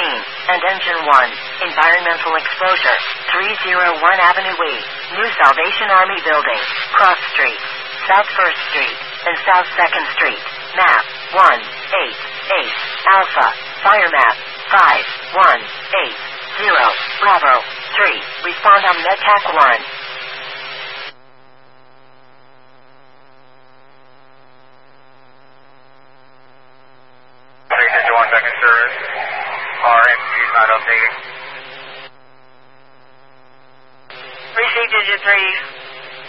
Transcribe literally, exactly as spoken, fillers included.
thirteen, and Engine one, environmental exposure, three oh one Avenue E, New Salvation Army Building, Cross Street, South first Street, and South second Street, map, one, eight, eight, Alpha, fire map, five, one, eight, zero, Bravo, three, respond on MedTac one. fifty-one second service. R M C is not updating. Receive digit three.